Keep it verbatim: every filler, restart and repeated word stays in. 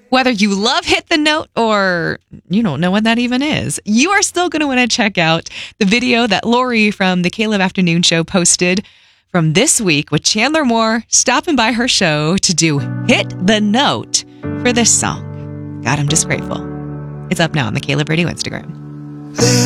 Whether you love Hit the Note or you don't know what that even is, you are still going to want to check out the video that Lori from the Caleb Afternoon Show posted from this week with Chandler Moore stopping by her show to do Hit the Note for this song. God, I'm just grateful. It's up now on the Caleb Radio Instagram.